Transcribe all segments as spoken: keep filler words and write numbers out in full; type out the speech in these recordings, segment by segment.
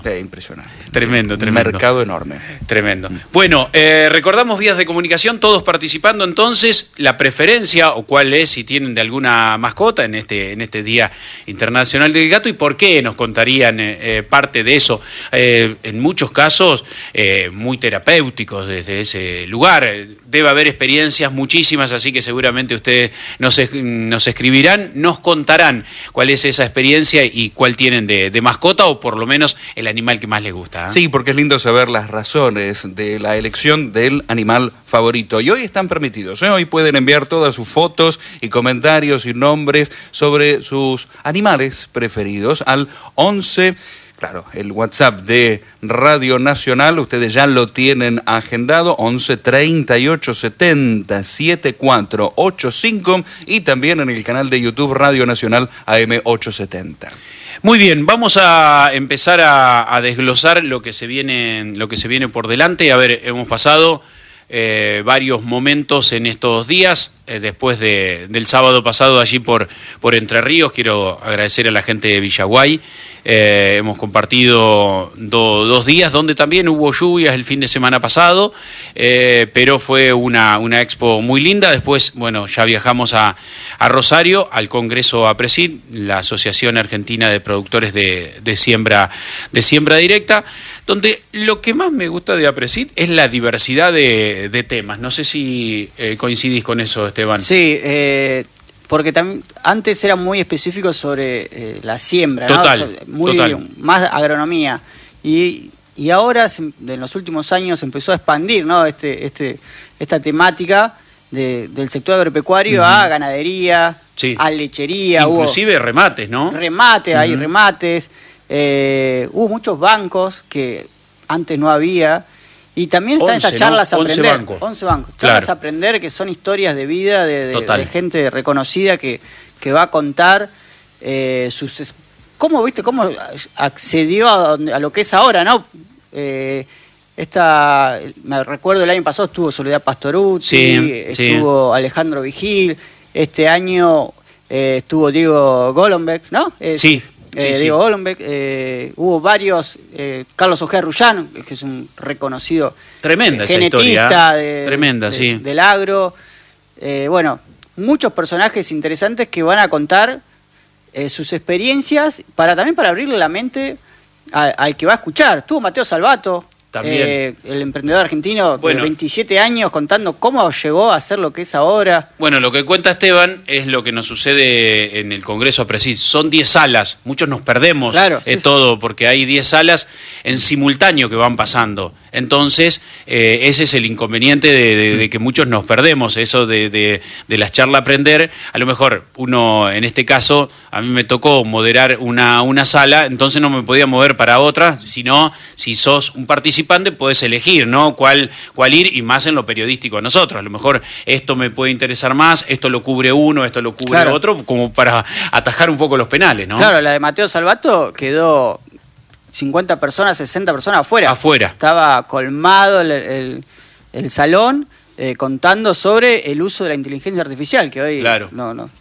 Sí, impresionante. Tremendo, tremendo. Un mercado enorme. Tremendo. Bueno, eh, recordamos vías de comunicación, todos participando entonces, la preferencia o cuál es, si tienen de alguna mascota en este, en este Día Internacional del Gato y por qué nos contarían eh, parte de eso. Eh, en muchos casos eh, muy terapéuticos desde ese lugar. Debe haber experiencias muchísimas, así que seguramente ustedes nos, nos escribirán, nos contarán cuál es esa experiencia y cuál tienen de, de mascota o por lo menos el animal que más les gusta. ¿eh? Sí, porque es lindo saber las razones de la elección del animal favorito. Y hoy están permitidos, ¿eh? Hoy pueden enviar todas sus fotos y comentarios y nombres sobre sus animales preferidos al once... Claro, el WhatsApp de Radio Nacional, ustedes ya lo tienen agendado, once treinta y ocho setenta setenta y cuatro ochenta y cinco y también en el canal de YouTube Radio Nacional A M ochocientos setenta. Muy bien, vamos a empezar a, a desglosar lo que se viene, lo que se viene por delante. A ver, hemos pasado eh, varios momentos en estos días. Eh, después de, del sábado pasado allí por, por Entre Ríos, quiero agradecer a la gente de Villaguay. Eh, hemos compartido do, dos días donde también hubo lluvias el fin de semana pasado, eh, pero fue una, una expo muy linda. Después, bueno, ya viajamos a, a Rosario, al Congreso APRESID, la Asociación Argentina de Productores de, de, siembra, de Siembra Directa, donde lo que más me gusta de APRESID es la diversidad de, de temas. No sé si eh, coincidís con eso, Esteban. Sí, eh... porque también antes era muy específico sobre eh, la siembra, total, ¿no? Sobre, muy, total. Más agronomía. Y, y ahora, en los últimos años, se empezó a expandir, ¿no? este, este, esta temática de, del sector agropecuario uh-huh. a ganadería, sí. a lechería. Inclusive hubo remates, ¿no? Remates, uh-huh. hay remates. Eh, hubo muchos bancos que antes no había. Y también están esas charlas ¿no? a aprender. once bancos. once bancos. Claro. Charlas a aprender que son historias de vida de, de, de gente reconocida que, que va a contar eh, sus... ¿Cómo, viste, cómo accedió a, a lo que es ahora, no? Eh, esta, me recuerdo el año pasado estuvo Soledad Pastorucci, sí, estuvo sí. Alejandro Vigil, este año eh, estuvo Diego Golombek, ¿no? Eh, sí. Eh, sí, Diego sí. Golombek, eh, hubo varios, eh, Carlos Ojea Rullán, que es un reconocido Tremenda genetista de, Tremenda, de, sí. del agro. Eh, bueno, muchos personajes interesantes que van a contar eh, sus experiencias para también para abrirle la mente a, al que va a escuchar. Estuvo Mateo Salvato, también. Eh, el emprendedor argentino bueno, de veintisiete años, contando cómo llegó a ser lo que es ahora. Bueno, lo que cuenta Esteban es lo que nos sucede en el Congreso APRESID. Son diez salas, muchos nos perdemos claro, eh, sí, todo, porque hay diez salas en simultáneo que van pasando. Entonces, eh, ese es el inconveniente de, de, de que muchos nos perdemos, eso de, de, de las charlas aprender. A lo mejor uno, en este caso, a mí me tocó moderar una, una sala, entonces no me podía mover para otra, sino si sos un participante podés elegir, ¿no? Cuál, cuál ir, y más en lo periodístico a nosotros. A lo mejor esto me puede interesar más, esto lo cubre uno, esto lo cubre claro. otro, como para atajar un poco los penales, ¿no? Claro, la de Mateo Salvato quedó cincuenta personas, sesenta personas afuera. Afuera. Estaba colmado el, el, el salón eh, contando sobre el uso de la inteligencia artificial, que hoy claro. no, no,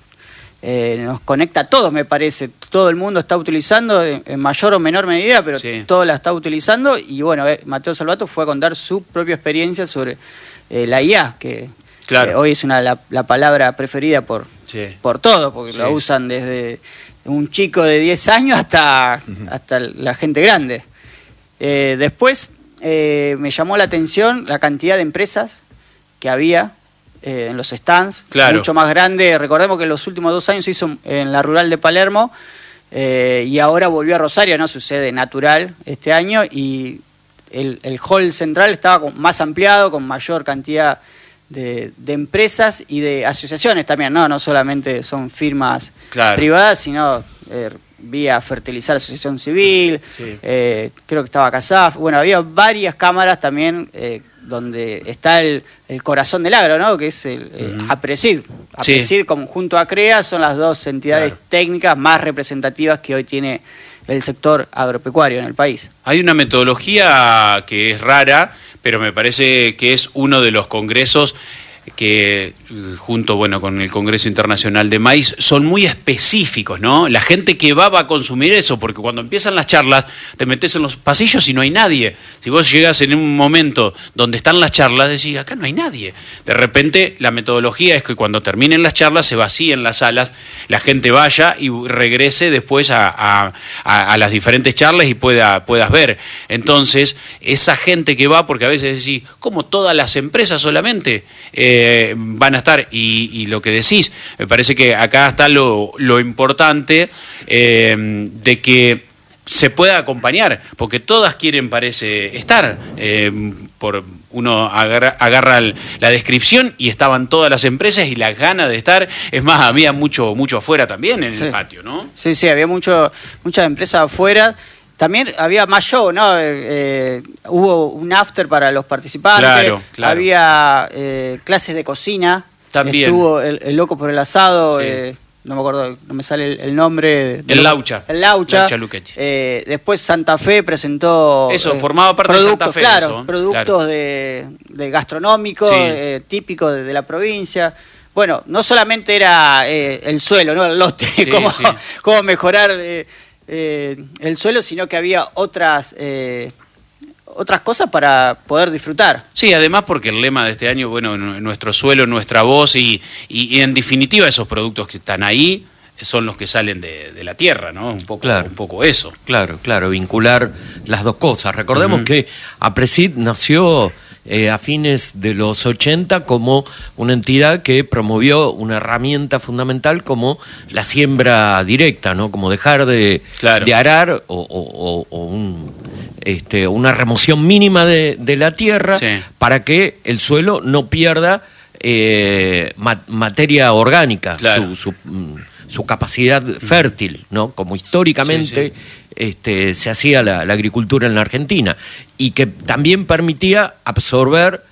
eh, nos conecta a todos, me parece. Todo el mundo está utilizando, en, en mayor o menor medida, pero sí. todo la está utilizando. Y bueno, eh, Mateo Salvato fue a contar su propia experiencia sobre eh, la I A, que claro. eh, hoy es una, la, la palabra preferida por, sí. por todos, porque sí. la usan desde un chico de diez años hasta, uh-huh. hasta la gente grande. Eh, después eh, me llamó la atención la cantidad de empresas que había eh, en los stands, claro. mucho más grande. Recordemos que en los últimos dos años se hizo en la rural de Palermo eh, y ahora volvió a Rosario, no sucede natural este año, y el, el hall central estaba más ampliado, con mayor cantidad De, de empresas y de asociaciones también, no no solamente son firmas claro. privadas, sino eh, vía Fertilizar Asociación Civil, sí. eh, creo que estaba CASAF, bueno, había varias cámaras también eh, donde está el, el corazón del agro, ¿no? Que es el uh-huh. eh, APRESID. APRESID sí. conjunto a CREA son las dos entidades claro. técnicas más representativas que hoy tiene el sector agropecuario en el país. Hay una metodología que es rara, pero me parece que es uno de los congresos que junto, bueno, con el Congreso Internacional de Maíz son muy específicos, ¿no? La gente que va va a consumir eso, porque cuando empiezan las charlas te metes en los pasillos y no hay nadie. Si vos llegas en un momento donde están las charlas, decís, acá no hay nadie. De repente la metodología es que cuando terminen las charlas se vacíen las salas, la gente vaya y regrese después a, a, a, a las diferentes charlas y pueda, puedas ver. Entonces, esa gente que va, porque a veces decís, ¿cómo todas las empresas solamente eh, van a estar? Y, y lo que decís, me parece que acá está lo, lo importante eh, de que se pueda acompañar, porque todas quieren, parece, estar. Eh, por uno agarra, agarra el, la descripción y estaban todas las empresas y las ganas de estar. Es más, había mucho mucho afuera también en sí. el patio, ¿no? Sí, sí, había mucho muchas empresas afuera. También había más show, ¿no? Eh, eh, hubo un after para los participantes. Claro, claro. Había eh, clases de cocina. También. Estuvo el, el loco por el asado. Sí. Eh, no me acuerdo, no me sale el, el nombre. De el Laucha. El Laucha. Laucha eh, después Santa Fe presentó... Eso, eh, formaba parte de Santa Fe. Claro, eso, productos claro. De, de gastronómicos, sí. eh, típicos de, de la provincia. Bueno, no solamente era eh, el suelo, ¿no? El lote, sí, cómo, sí. cómo mejorar eh, eh, el suelo, sino que había otras... Eh, otras cosas para poder disfrutar. Sí, además porque el lema de este año, bueno, nuestro suelo, nuestra voz y, y, y en definitiva esos productos que están ahí son los que salen de, de la tierra, ¿no? Un poco, claro. un poco eso. Claro, claro, vincular las dos cosas. Recordemos uh-huh. que APRESID nació eh, a fines de los ochenta como una entidad que promovió una herramienta fundamental como la siembra directa, ¿no? Como dejar de, claro. de arar o, o, o un... Este, una remoción mínima de, de la tierra sí. para que el suelo no pierda eh, ma- materia orgánica, claro. su, su, su capacidad fértil, ¿no? Como históricamente sí, sí. Este, se hacía la, la agricultura en la Argentina, y que también permitía absorber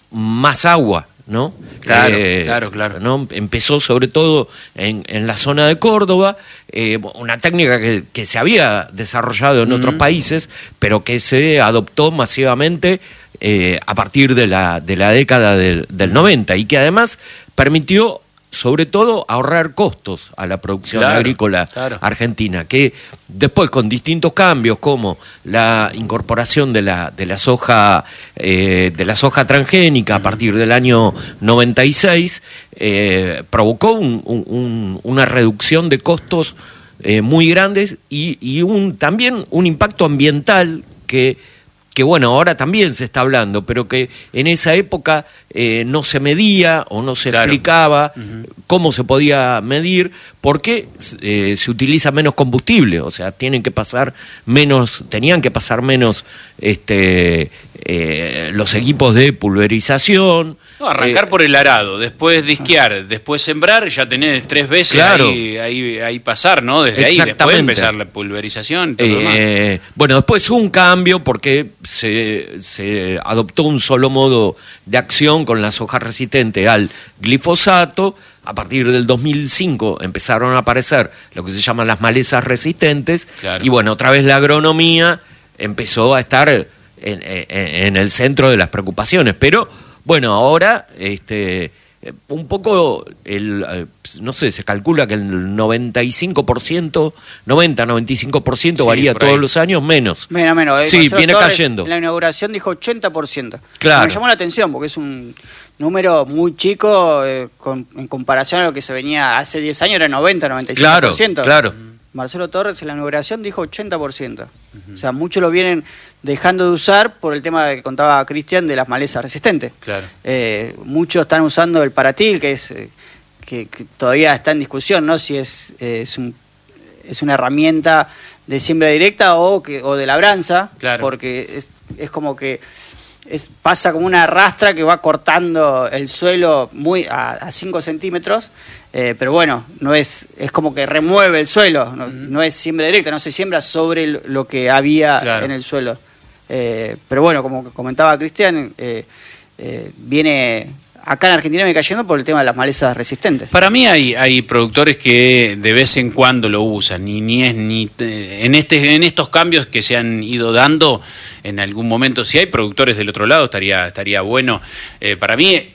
más agua, ¿no? Claro, eh, claro, claro. ¿no? Empezó sobre todo en, en la zona de Córdoba, eh, una técnica que, que se había desarrollado en uh-huh. otros países, pero que se adoptó masivamente eh, a partir de la, de la década del, del noventa, y que además permitió sobre todo ahorrar costos a la producción claro, agrícola claro. argentina, que después con distintos cambios como la incorporación de la de la soja eh, de la soja transgénica a partir del año noventa y seis eh, provocó un, un, una reducción de costos eh, muy grandes y, y un también un impacto ambiental que que bueno, ahora también se está hablando, pero que en esa época eh, no se medía o no se claro. explicaba uh-huh. cómo se podía medir, porque eh, se utiliza menos combustible, o sea, tienen que pasar menos, tenían que pasar menos este, eh, los equipos de pulverización. No, arrancar eh, por el arado, después disquear, después sembrar, ya tenés tres veces claro. ahí, ahí, ahí pasar, ¿no? Desde ahí, después empezar la pulverización. Todo eh, bueno, después un cambio porque se, se adoptó un solo modo de acción con la soja resistente al glifosato. A partir del dos mil cinco empezaron a aparecer lo que se llaman las malezas resistentes, claro. y bueno, otra vez la agronomía empezó a estar en, en, en el centro de las preocupaciones, pero bueno, ahora este, un poco, el no sé, se calcula que el noventa y cinco por ciento, noventa, noventa y cinco por ciento sí, varía todos los años, menos. Menos, menos. Sí, viene Torres, cayendo. En la inauguración dijo ochenta por ciento. Claro. Me llamó la atención porque es un número muy chico eh, con, en comparación a lo que se venía hace diez años, era noventa, noventa y cinco por ciento. Claro, claro. Marcelo Torres en la inauguración dijo ochenta por ciento. Uh-huh. O sea, muchos lo vienen dejando de usar por el tema que contaba Cristian de las malezas resistentes. Claro. Eh, muchos están usando el paratil, que es eh, que, que todavía está en discusión, ¿no? Si es, eh, es, un, es una herramienta de siembra directa o, que, o de labranza, claro. porque es, es como que es, pasa como una rastra que va cortando el suelo muy a cinco centímetros. Eh, pero bueno, no es es como que remueve el suelo, no, uh-huh. no es siembra directa, no se siembra sobre lo que había claro. en el suelo. Eh, pero bueno, como comentaba Cristian, eh, eh, viene acá en Argentina me cayendo por el tema de las malezas resistentes. Para mí hay, hay productores que de vez en cuando lo usan, ni, ni es ni en este en estos cambios que se han ido dando en algún momento, si hay productores del otro lado estaría estaría bueno. Eh, para mí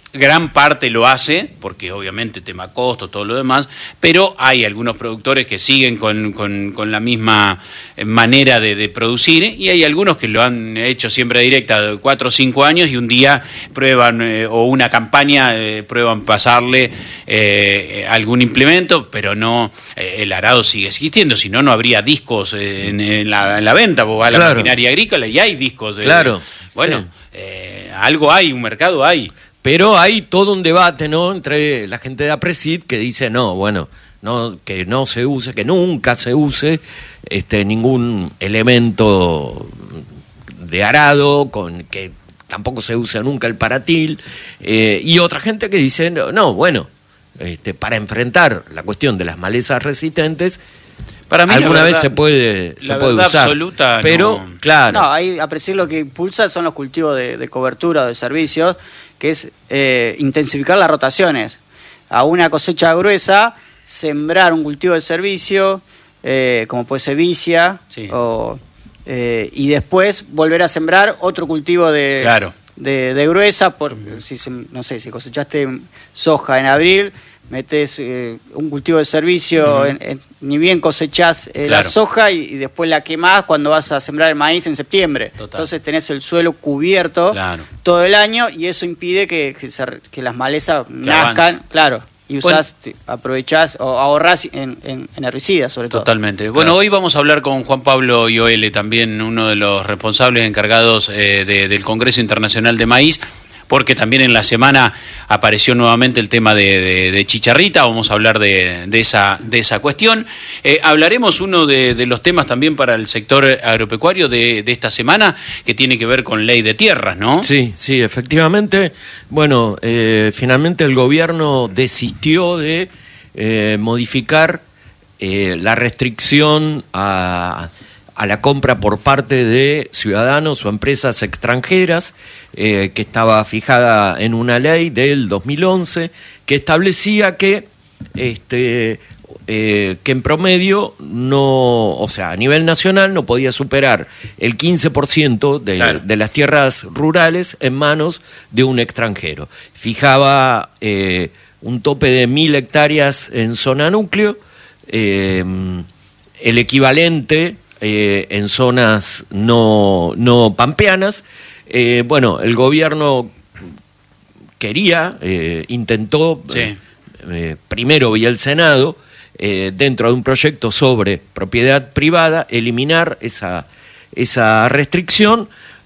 gran parte lo hace, porque obviamente tema costo, todo lo demás, pero hay algunos productores que siguen con, con, con la misma manera de, de producir, y hay algunos que lo han hecho siempre directa de cuatro o cinco años y un día prueban, eh, o una campaña, eh, prueban pasarle eh, algún implemento, pero no, eh, el arado sigue existiendo, si no, no habría discos eh, en, en, la, en la venta, vos vas a la Claro. maquinaria agrícola y hay discos. Eh, Claro, Bueno, sí. eh, algo hay, un mercado hay. Pero hay todo un debate, ¿no?, entre la gente de APRESID que dice, no, bueno, no, que no se use, que nunca se use este, ningún elemento de arado, con que tampoco se usa nunca el paratil, eh, y otra gente que dice, no, no bueno, este, para enfrentar la cuestión de las malezas resistentes, Para mí, alguna la vez verdad- se puede, se la puede verdad usar. absoluta, pero, no. claro. No, ahí a Presid lo que impulsa son los cultivos de, de cobertura o de servicios, que es eh, intensificar las rotaciones. A una cosecha gruesa, sembrar un cultivo de servicio, eh, como puede ser vicia, Sí. o, eh, y después volver a sembrar otro cultivo de, Claro. de, de gruesa, por, si se- no sé, si cosechaste soja en abril, metes eh, un cultivo de servicio, Ujú. en- en- ni bien cosechás eh, la Claro. soja y, y después la quemás cuando vas a sembrar el maíz en septiembre. Total. Entonces tenés el suelo cubierto Claro. todo el año y eso impide que, que, se re- que las malezas nazcan, avance. claro, y Bueno. usás, te- aprovechás o ahorrás en, en, en herbicidas sobre todo. Totalmente. Bueno, hoy vamos a hablar con Juan Pablo Ioele, también uno de los responsables encargados eh, de- del Congreso Internacional de Maíz, porque también en la semana apareció nuevamente el tema de, de- de chicharrita. Vamos a hablar de, de esa, de esa cuestión. Eh, hablaremos uno de, de los temas también para el sector agropecuario de, de esta semana, que tiene que ver con ley de tierras, ¿no? Sí, sí, efectivamente. Bueno, eh, finalmente el gobierno desistió de eh, modificar eh, la restricción a, a la compra por parte de ciudadanos o empresas extranjeras, eh, que estaba fijada en una ley del dos mil once, que establecía que este eh, que en promedio no, o sea, a nivel nacional no podía superar el quince por ciento de, Claro. de las tierras rurales en manos de un extranjero. Fijaba eh, un tope de mil hectáreas en zona núcleo, eh, el equivalente eh, en zonas no, no pampeanas. Eh, bueno, el gobierno quería, eh, intentó, Sí. eh, eh, primero vía el Senado, eh, dentro de un proyecto sobre propiedad privada, eliminar esa, esa restricción.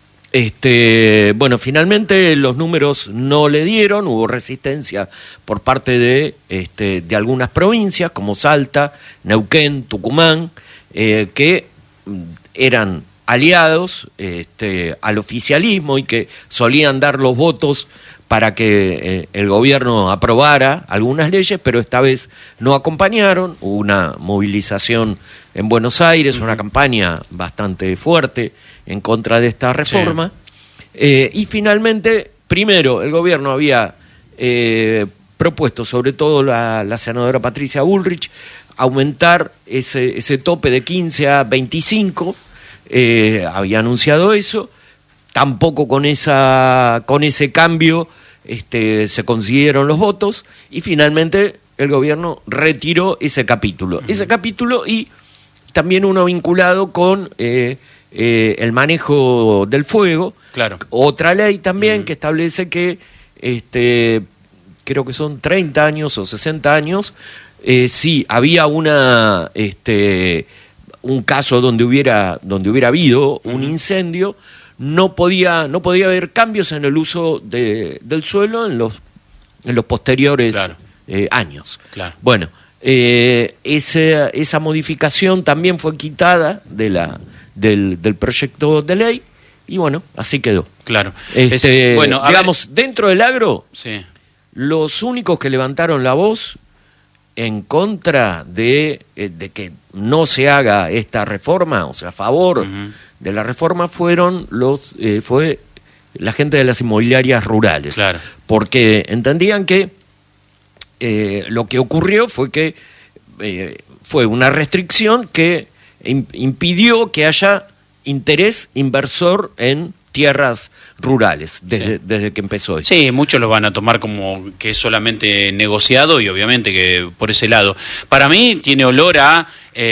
Este, bueno, finalmente los números no le dieron, hubo resistencia por parte de, este, de algunas provincias como Salta, Neuquén, Tucumán, eh, que mm, eran aliados este, al oficialismo y que solían dar los votos para que eh, el gobierno aprobara algunas leyes, pero esta vez no acompañaron. Hubo una movilización en Buenos Aires, una campaña bastante fuerte en contra de esta reforma. Eh, y finalmente, primero, el gobierno había eh, propuesto, sobre todo la, la senadora Patricia Bullrich, aumentar ese, ese tope de quince a veinticinco, eh, había anunciado eso. Tampoco con esa con ese cambio este, se consiguieron los votos y finalmente el gobierno retiró ese capítulo. Uh-huh. Ese capítulo y también uno vinculado con eh, eh, el manejo del fuego. Claro. Otra ley también Uh-huh. que establece que este, creo que son treinta años o sesenta años, eh, si había una este, un caso donde hubiera donde hubiera habido uh-huh. un incendio, no podía no podía haber cambios en el uso de, del suelo en los en los posteriores Claro. eh, años. Claro. Bueno, eh, esa, esa modificación también fue quitada de la del, del proyecto de ley y bueno, así quedó. Claro. Este, Es- bueno, a digamos, dentro del agro, ver, sí. los únicos que levantaron la voz en contra de, eh, de que no se haga esta reforma, o sea, a favor Ujú. de la reforma, fueron los eh, fue la gente de las inmobiliarias rurales. Claro. Porque entendían que eh, lo que ocurrió fue que eh, fue una restricción que im- impidió que haya interés inversor en tierras rurales desde, Sí. desde que empezó esto. Sí, muchos lo van a tomar como que es solamente negociado y obviamente que por ese lado. Para mí tiene olor a,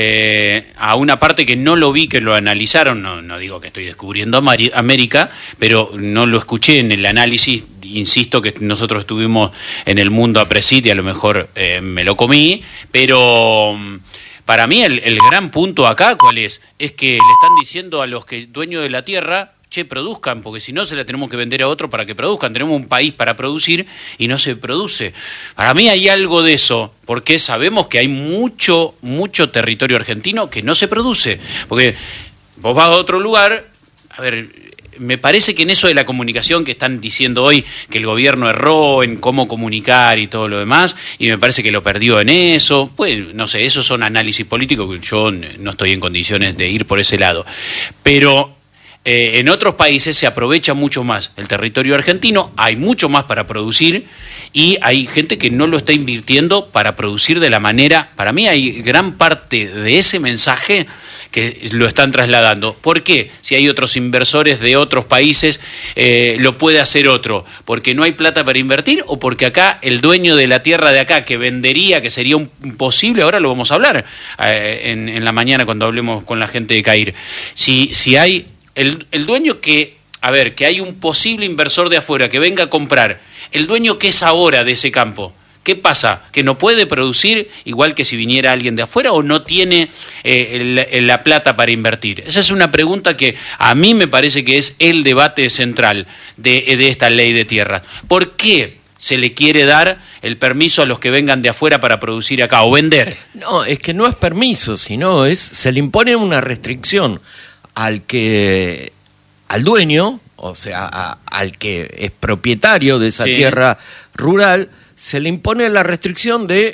eh, a una parte que no lo vi, que lo analizaron, no, no digo que estoy descubriendo Amari- América, pero no lo escuché en el análisis, insisto que nosotros estuvimos en el mundo a Presit y a lo mejor eh, me lo comí, pero... Para mí el, el gran punto acá, ¿cuál es? Es que le están diciendo a los que dueños de la tierra, che, produzcan, porque si no se la tenemos que vender a otro para que produzcan. Tenemos un país para producir y no se produce. Para mí hay algo de eso, porque sabemos que hay mucho, mucho territorio argentino que no se produce. Porque vos vas a otro lugar, a ver... Me parece que en eso de la comunicación que están diciendo hoy, que el gobierno erró en cómo comunicar y todo lo demás, y me parece que lo perdió en eso, pues no sé, esos son análisis políticos que yo no estoy en condiciones de ir por ese lado. Pero eh, en otros países se aprovecha mucho más el territorio argentino, hay mucho más para producir y hay gente que no lo está invirtiendo para producir de la manera, para mí hay gran parte de ese mensaje que lo están trasladando. ¿Por qué? Si hay otros inversores de otros países, eh, lo puede hacer otro. ¿Porque no hay plata para invertir o porque acá el dueño de la tierra de acá que vendería, que sería un imposible, ahora lo vamos a hablar eh, en, en la mañana cuando hablemos con la gente de CAIR, si, si hay el, el dueño que, a ver, que hay un posible inversor de afuera que venga a comprar, el dueño que es ahora de ese campo, ¿qué pasa? ¿Que no puede producir igual que si viniera alguien de afuera o no tiene eh, el, el, la plata para invertir? Esa es una pregunta que a mí me parece que es el debate central de, de esta ley de tierras. ¿Por qué se le quiere dar el permiso a los que vengan de afuera para producir acá o vender? No, es que no es permiso, sino es se le impone una restricción al que al dueño, o sea, a, al que es propietario de esa Sí. tierra rural, se le impone la restricción de,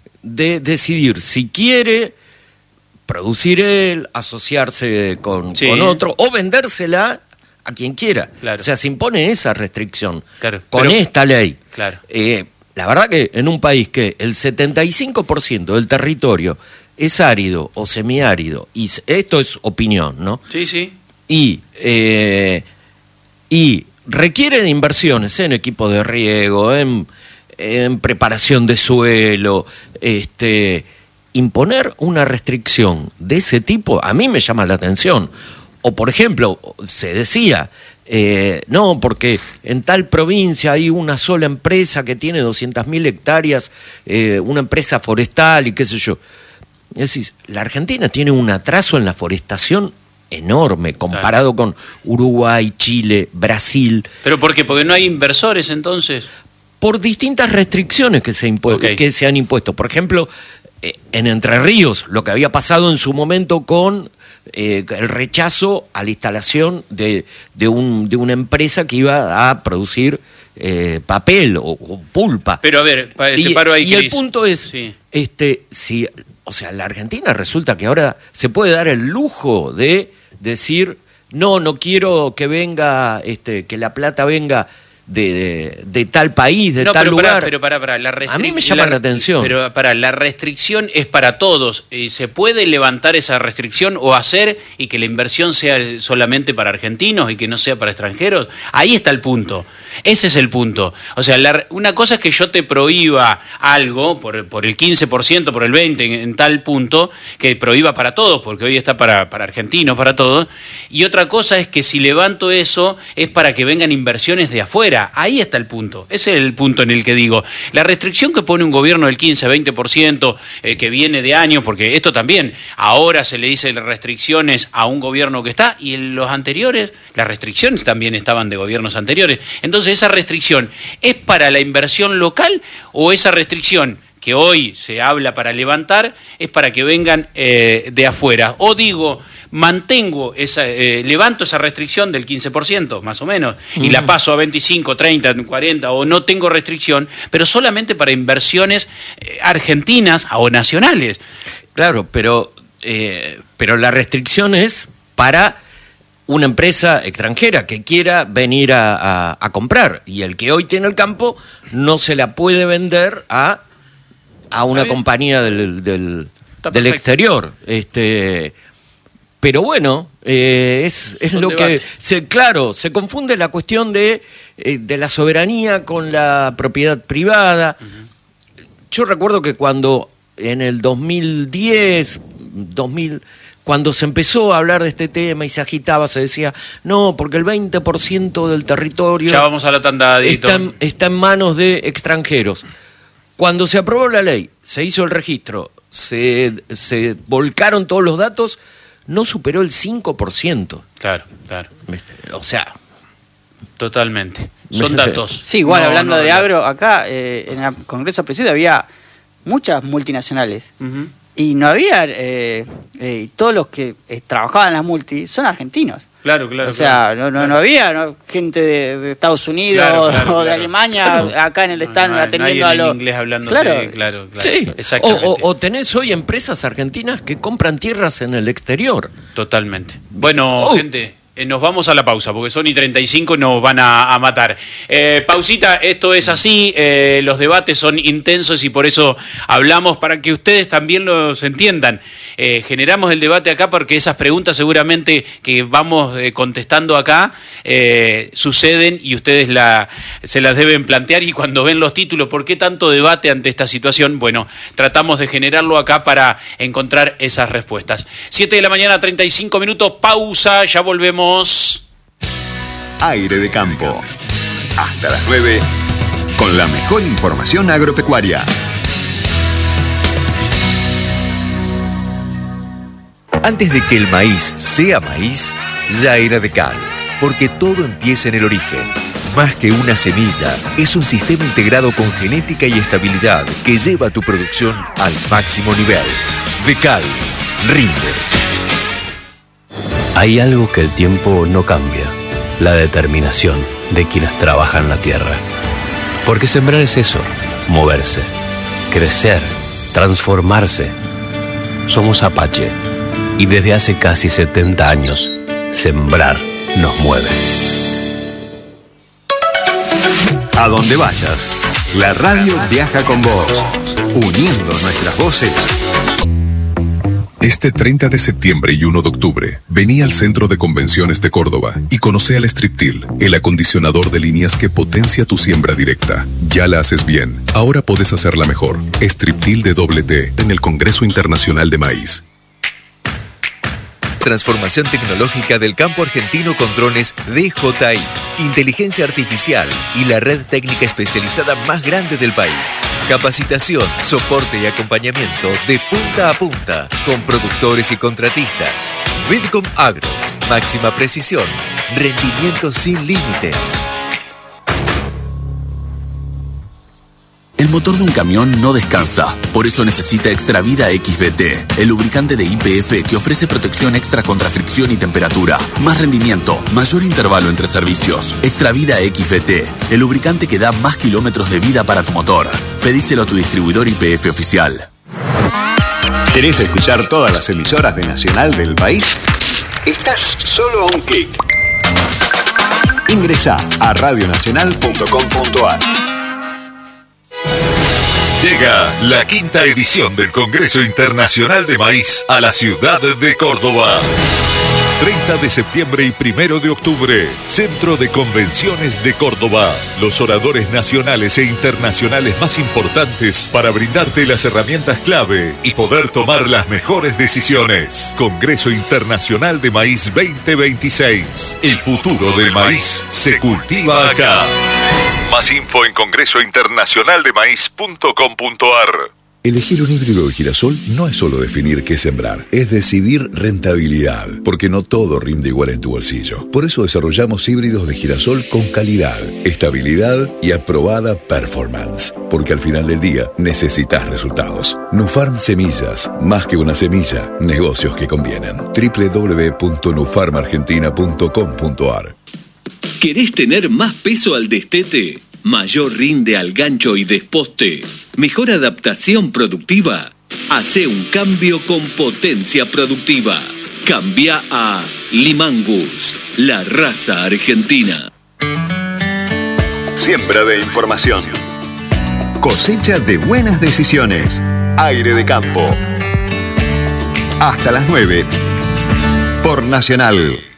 de decidir si quiere producir él, asociarse con, Sí. con otro o vendérsela a quien quiera. Claro. O sea, se impone esa restricción Claro, con pero- esta ley. Claro. Eh, la verdad que en un país que el setenta y cinco por ciento del territorio es árido o semiárido, y s- esto es opinión, ¿no? Sí, sí. Y, eh, y requiere de inversiones en equipo de riego, en, en preparación de suelo, este, imponer una restricción de ese tipo a mí me llama la atención. O por ejemplo, se decía, eh, no, porque en tal provincia hay una sola empresa que tiene doscientas mil hectáreas, eh, una empresa forestal y qué sé yo. Es decir, la Argentina tiene un atraso en la forestación enorme comparado con Uruguay, Chile, Brasil, ¿Pero por qué? ¿Porque no hay inversores entonces? por distintas restricciones que se, impu- Ok. que se han impuesto. Por ejemplo, eh, en Entre Ríos, lo que había pasado en su momento con eh, el rechazo a la instalación de, de, un, de una empresa que iba a producir eh, papel o, o pulpa. Pero a ver, pa- te y, paro ahí, y el Cris. punto es, Sí. este, si, o sea, la Argentina resulta que ahora se puede dar el lujo de decir, no, no quiero que venga, este, que la plata venga de, de, de tal país, de No, tal pero lugar. Pará, pero para, para, la A mí me llama la atención. Pero para la restricción es para todos. Eh, ¿Se puede levantar esa restricción o hacer y que la inversión sea solamente para argentinos y que no sea para extranjeros? Ahí está el punto. Ese es el punto. O sea, la, una cosa es que yo te prohíba algo por, por el quince por ciento, por el veinte por ciento, en, en tal punto, que prohíba para todos, porque hoy está para, para argentinos, para todos. Y otra cosa es que si levanto eso es para que vengan inversiones de afuera. Ahí está el punto. Ese es el punto en el que digo. La restricción que pone un gobierno del quince, veinte por ciento, eh, que viene de años, porque esto también, ahora se le dice restricciones a un gobierno que está, y en los anteriores, las restricciones también estaban de gobiernos anteriores. Entonces, ¿esa restricción es para la inversión local o esa restricción que hoy se habla para levantar es para que vengan eh, de afuera? O digo, mantengo esa, eh, levanto esa restricción del quince por ciento, más o menos, y la paso a veinticinco, treinta, cuarenta, o no tengo restricción, pero solamente para inversiones eh, argentinas o nacionales. Claro, pero, eh, pero la restricción es para una empresa extranjera que quiera venir a, a, a comprar, y el que hoy tiene el campo no se la puede vender a, a una bien. compañía del, del, Está del perfecto. exterior. Este, Pero bueno, eh, es, es lo debate. que, se, claro, se confunde la cuestión de, eh, de la soberanía con la propiedad privada. Uh-huh. Yo recuerdo que cuando en el dos mil diez, dos mil, cuando se empezó a hablar de este tema y se agitaba, se decía, no, porque el veinte por ciento del territorio ya vamos a la tanda, Dieguito. está, en, está en manos de extranjeros. Cuando se aprobó la ley, se hizo el registro, se, se volcaron todos los datos, no superó el cinco por ciento. Claro, claro. O sea... Totalmente. Son datos. Sí, igual no, hablando no, de no. agro, acá eh, en el Congreso Presidio había muchas multinacionales. Uh-huh. Y no había, eh, eh, todos los que eh, trabajaban en las multi son argentinos. Claro, claro. O sea, claro, no, no, claro. no había ¿no? gente de, de Estados Unidos Claro, claro, o de claro. Alemania Claro. acá en el stand No, no, atendiendo nadie a en los... inglés hablando. Claro. claro, claro. Sí, o, Exactamente. o, o tenés hoy empresas argentinas que compran tierras en el exterior. Totalmente. Bueno, Oh. gente, eh, nos vamos a la pausa, porque son y treinta y cinco y nos van a, a matar. Eh, pausita, esto es así, eh, los debates son intensos y por eso hablamos, para que ustedes también los entiendan. Eh, generamos el debate acá porque esas preguntas seguramente que vamos eh, contestando acá eh, suceden y ustedes la, se las deben plantear, y cuando ven los títulos, ¿por qué tanto debate ante esta situación? Bueno, tratamos de generarlo acá para encontrar esas respuestas. siete de la mañana, treinta y cinco minutos, pausa, ya volvemos. Aire de Campo. Hasta las nueve, con la mejor información agropecuaria. Antes de que el maíz sea maíz, ya era de cal, porque todo empieza en el origen. Más que una semilla, es un sistema integrado con genética y estabilidad que lleva tu producción al máximo nivel. De cal, rinde. Hay algo que el tiempo no cambia, la determinación de quienes trabajan la tierra. Porque sembrar es eso, moverse, crecer, transformarse. Somos Apache. Y desde hace casi setenta años, sembrar nos mueve. A donde vayas, la radio viaja con vos, uniendo nuestras voces. Este treinta de septiembre y uno de octubre, vení al Centro de Convenciones de Córdoba y conoce al Striptil, el acondicionador de líneas que potencia tu siembra directa. Ya la haces bien, ahora podés hacerla mejor. Striptil de doble T en el Congreso Internacional de Maíz. Transformación tecnológica del campo argentino con drones D J I, inteligencia artificial y la red técnica especializada más grande del país. Capacitación, soporte y acompañamiento de punta a punta con productores y contratistas. Vidcom Agro, máxima precisión, rendimiento sin límites. El motor de un camión no descansa, por eso necesita Extravida X V T, el lubricante de Y P F que ofrece protección extra contra fricción y temperatura, más rendimiento, mayor intervalo entre servicios. Extravida X V T, el lubricante que da más kilómetros de vida para tu motor. Pedíselo a tu distribuidor Y P F oficial. ¿Querés escuchar todas las emisoras de Nacional del país? Estás solo a un clic. Ingresá a radio nacional punto com punto a r. Llega la quinta edición del Congreso Internacional de Maíz a la ciudad de Córdoba. treinta de septiembre y primero de octubre, Centro de Convenciones de Córdoba. Los oradores nacionales e internacionales más importantes para brindarte las herramientas clave y poder tomar las mejores decisiones. Congreso Internacional de Maíz veinte veintiséis. El futuro del maíz se cultiva acá. Más info en congreso internacional de maíz punto com punto a r. Elegir un híbrido de girasol no es solo definir qué sembrar, es decidir rentabilidad, porque no todo rinde igual en tu bolsillo. Por eso desarrollamos híbridos de girasol con calidad, estabilidad y aprobada performance, porque al final del día necesitas resultados. Nufarm Semillas, más que una semilla, negocios que convienen. doble u doble u doble u punto nufarm argentina punto com punto a r. ¿Querés tener más peso al destete? ¿Mayor rinde al gancho y desposte? ¿Mejor adaptación productiva? Hace un cambio con potencia productiva. Cambia a Limangus, la raza argentina. Siembra de información. Cosecha de buenas decisiones. Aire de Campo. Hasta las nueve. Internacional.